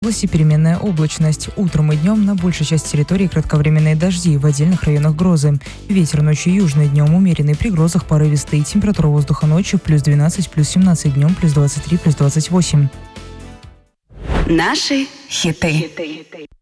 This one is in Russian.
В области переменная облачность. Утром и днем на большей части территории кратковременные дожди, в отдельных районах грозы. Ветер ночью южный, днем умеренный, при грозах порывистый. Температура воздуха ночью плюс 12, плюс 17, днем плюс 23, плюс 28. Наши хиты.